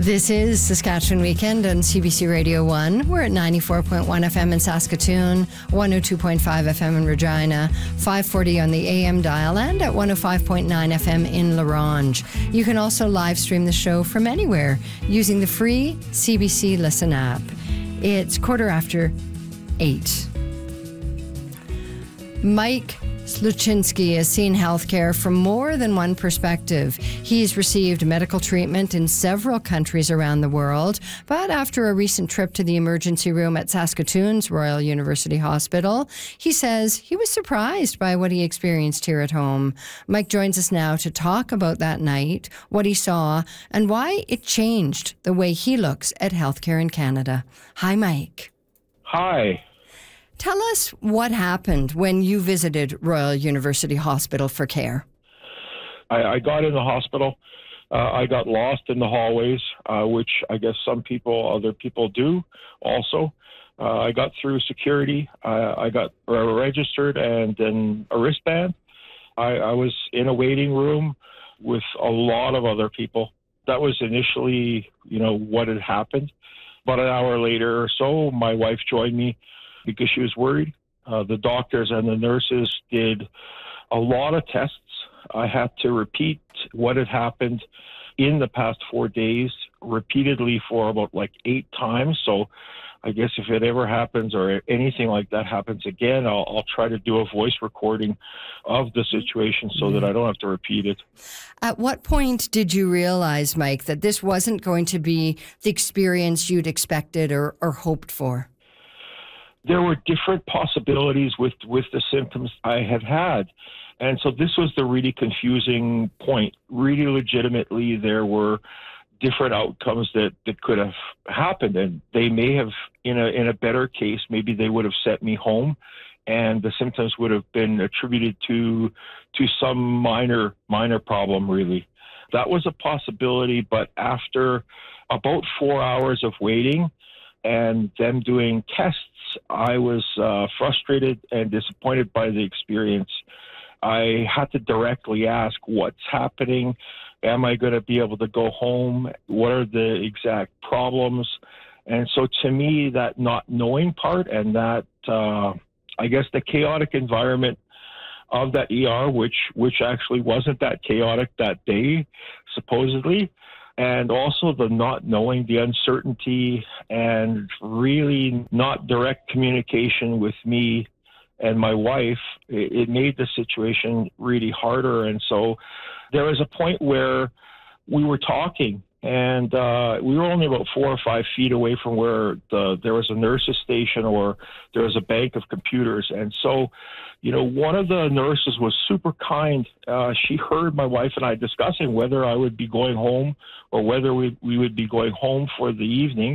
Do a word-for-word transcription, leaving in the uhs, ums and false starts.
This is Saskatchewan Weekend on C B C Radio one. We're at ninety-four point one F M in Saskatoon, one oh two point five F M in Regina, five forty on the A M dial, and at one oh five point nine F M in La Ronge. You can also live stream the show from anywhere using the free C B C Listen app. It's quarter after eight. Mike Sluchinski has seen healthcare from more than one perspective. He's received medical treatment in several countries around the world, but after a recent trip to the emergency room at Saskatoon's Royal University Hospital, he says he was surprised by what he experienced here at home. Mike joins us now to talk about that night, what he saw, and why it changed the way he looks at healthcare in Canada. Hi, Mike. Hi. Tell us what happened when you visited Royal University Hospital for care. I, I got in the hospital. Uh, I got lost in the hallways, uh, which I guess some people, other people do also. Uh, I got through security. I, I got uh, registered and then a wristband. I, I was in a waiting room with a lot of other people. That was initially, you know, what had happened. About an hour later or so, my wife joined me because she was worried. Uh, the doctors and the nurses did a lot of tests. I had to repeat what had happened in the past four days repeatedly for about like eight times. So I guess if it ever happens or anything like that happens again, I'll, I'll try to do a voice recording of the situation so that I don't have to repeat it. At what point did you realize, Mike, that this wasn't going to be the experience you'd expected or, or hoped for? There were different possibilities with, with the symptoms I had had. And so this was the really confusing point. Really legitimately, there were different outcomes that, that could have happened. And they may have, in a, in a better case, maybe they would have sent me home and the symptoms would have been attributed to, to some minor, minor problem, really. That was a possibility. But after about four hours of waiting and them doing tests, I was uh, frustrated and disappointed by the experience. I had to directly ask, what's happening? Am I going to be able to go home? What are the exact problems? And so to me, that not knowing part and that, uh, I guess, the chaotic environment of that E R, which, which actually wasn't that chaotic that day, supposedly, and also the not knowing, the uncertainty, and really not direct communication with me and my wife, it, it made the situation really harder. And so there was a point where we were talking, and uh, we were only about four or five feet away from where the, there was a nurse's station or there was a bank of computers. And so, you know, one of the nurses was super kind. Uh, she heard my wife and I discussing whether I would be going home or whether we, we would be going home for the evening.